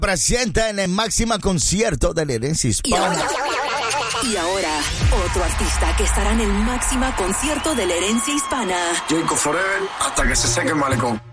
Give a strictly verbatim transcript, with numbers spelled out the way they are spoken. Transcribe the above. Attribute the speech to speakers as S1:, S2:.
S1: presenta en el máximo concierto de la herencia hispana.
S2: Y ahora, otro artista que estará en el máximo concierto de la herencia hispana.
S3: Jacob Forever, hasta que se seque el malecón.